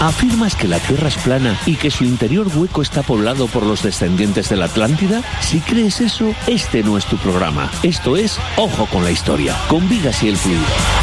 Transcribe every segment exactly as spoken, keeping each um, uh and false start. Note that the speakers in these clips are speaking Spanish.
¿Afirmas que la Tierra es plana y que su interior hueco está poblado por los descendientes de la Atlántida? Si crees eso, este no es tu programa. Esto es Ojo con la Historia, con Vigas y el Fluido.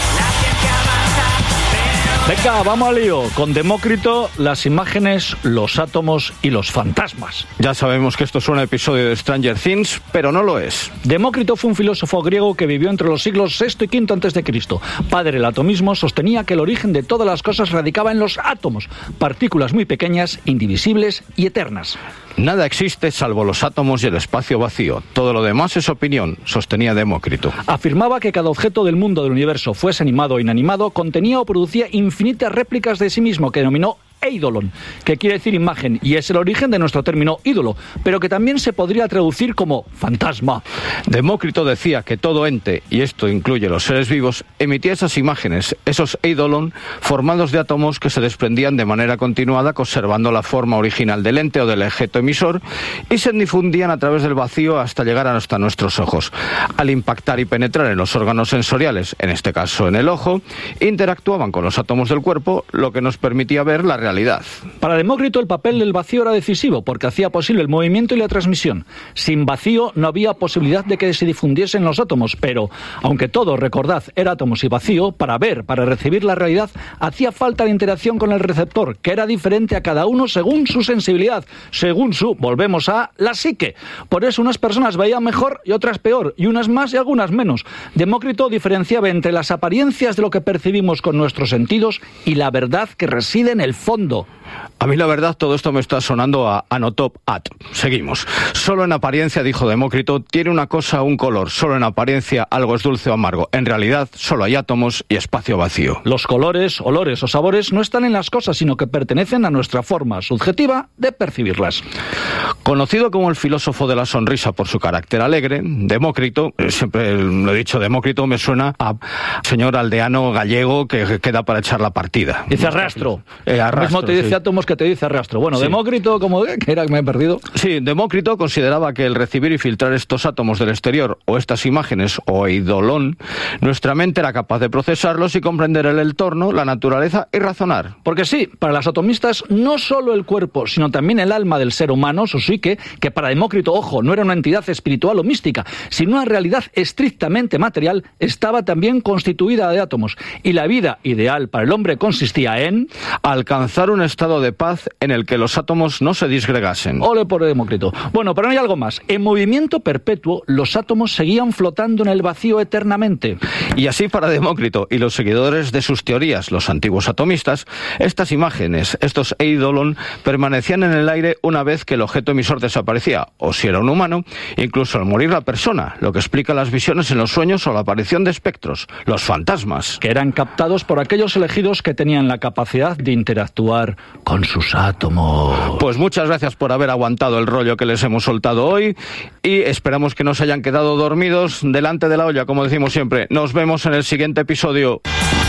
Venga, vamos al lío. Con Demócrito, las imágenes, los átomos y los fantasmas. Ya sabemos que esto es un episodio de Stranger Things, pero no lo es. Demócrito fue un filósofo griego que vivió entre los siglos sexto y quinto antes de Cristo. Padre del atomismo, sostenía que el origen de todas las cosas radicaba en los átomos, partículas muy pequeñas, indivisibles y eternas. Nada existe salvo los átomos y el espacio vacío. Todo lo demás es opinión, sostenía Demócrito. Afirmaba que cada objeto del mundo del universo, fuese animado o inanimado, contenía o producía infinitas réplicas de sí mismo, que denominó eidolon, que quiere decir imagen, y es el origen de nuestro término ídolo, pero que también se podría traducir como fantasma. Demócrito decía que todo ente, y esto incluye los seres vivos, emitía esas imágenes, esos eidolon, formados de átomos que se desprendían de manera continuada, conservando la forma original del ente o del objeto emisor, y se difundían a través del vacío hasta llegar hasta nuestros ojos. Al impactar y penetrar en los órganos sensoriales, en este caso en el ojo, interactuaban con los átomos del cuerpo, lo que nos permitía ver la realidad. Para Demócrito el papel del vacío era decisivo porque hacía posible el movimiento y la transmisión. Sin vacío no había posibilidad de que se difundiesen los átomos, pero aunque todo, recordad, era átomos y vacío, para ver, para recibir la realidad, hacía falta la interacción con el receptor, que era diferente a cada uno según su sensibilidad, según su, volvemos a, la psique. Por eso unas personas veían mejor y otras peor, y unas más y algunas menos. Demócrito diferenciaba entre las apariencias de lo que percibimos con nuestros sentidos y la verdad que reside en el fondo. A mí la verdad todo esto me está sonando a Anotop At. Seguimos. Solo en apariencia, dijo Demócrito, tiene una cosa un color. Solo en apariencia algo es dulce o amargo. En realidad solo hay átomos y espacio vacío. Los colores, olores o sabores no están en las cosas, sino que pertenecen a nuestra forma subjetiva de percibirlas. Conocido como el filósofo de la sonrisa por su carácter alegre, Demócrito, siempre lo he dicho, Demócrito me suena a señor aldeano gallego que queda para echar la partida. Dice arrastro. Eh, arrastro mismo te dice sí. átomos que te dice arrastro. Bueno, sí. Demócrito, como que era que me he perdido. Sí, Demócrito consideraba que el recibir y filtrar estos átomos del exterior o estas imágenes o eidolon, nuestra mente era capaz de procesarlos y comprender el entorno, la naturaleza y razonar. Porque sí, para las atomistas no solo el cuerpo, sino también el alma del ser humano, su psique, que para Demócrito, ojo, no era una entidad espiritual o mística, sino una realidad estrictamente material, estaba también constituida de átomos. Y la vida ideal para el hombre consistía en alcanzar un estado de paz en el que los átomos no se disgregasen. Ole por Demócrito. Bueno, pero no hay algo más. En movimiento perpetuo, los átomos seguían flotando en el vacío eternamente. Y así para Demócrito y los seguidores de sus teorías, los antiguos atomistas, estas imágenes, estos eidolon, permanecían en el aire una vez que el objeto emisor desaparecía, o si era un humano, incluso al morir la persona, lo que explica las visiones en los sueños o la aparición de espectros, los fantasmas. Que eran captados por aquellos elegidos que tenían la capacidad de interactuar con sus átomos. Pues muchas gracias por haber aguantado el rollo que les hemos soltado hoy y esperamos que no se hayan quedado dormidos delante de la olla, como decimos siempre. Nos vemos en el siguiente episodio.